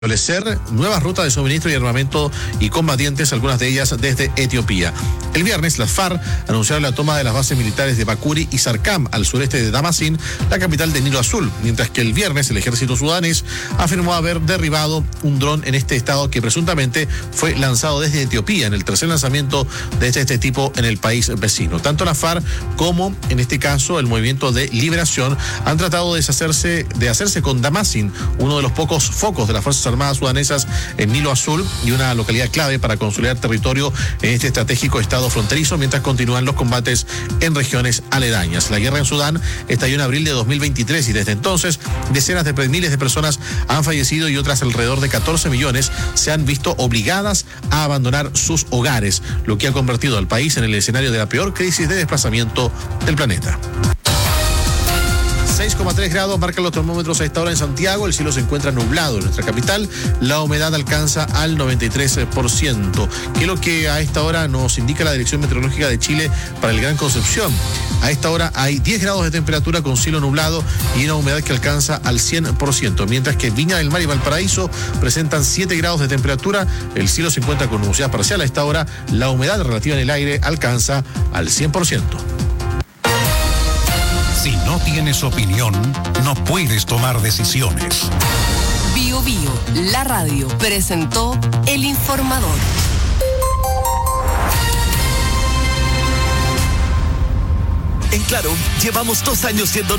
establecer nuevas rutas de suministro y armamento y combatientes, algunas de ellas desde Etiopía. El viernes, las FARC anunciaron la toma de las bases militares de Bakuri y Sarkam, al sureste de Damasín, la capital de Nilo Azul, mientras que el viernes el ejército sudanés afirmó haber derribado un dron en este estado que presuntamente fue lanzado desde Etiopía, en el tercer lanzamiento de este tipo en el país vecino. Tanto la FARC como, en este caso, el Movimiento de Liberación han tratado de hacerse con Damasín, uno de los pocos focos de las Fuerzas Armadas sudanesas en Nilo Azul y una localidad clave para consolidar territorio en este estratégico estado fronterizo, mientras continúan los combates en regiones aledañas. La guerra en Sudán estalló en abril de 2023 y desde entonces decenas de miles de personas han fallecido y otras alrededor de 14 millones se han visto obligadas a abandonar sus hogares, lo que ha convertido al país en el escenario de la peor crisis de desplazamiento del planeta. 6,3 grados marcan los termómetros a esta hora en Santiago. El cielo se encuentra nublado en nuestra capital. La humedad alcanza al 93%, que es lo que a esta hora nos indica la Dirección Meteorológica de Chile para el Gran Concepción. A esta hora hay 10 grados de temperatura con cielo nublado y una humedad que alcanza al 100%, mientras que Viña del Mar y Valparaíso presentan 7 grados de temperatura. El cielo se encuentra con nubosidad parcial. A esta hora la humedad relativa en el aire alcanza al 100%. Si no tienes opinión, no puedes tomar decisiones. Bio Bio, la radio, presentó El Informador. En Claro, llevamos 2 años siendo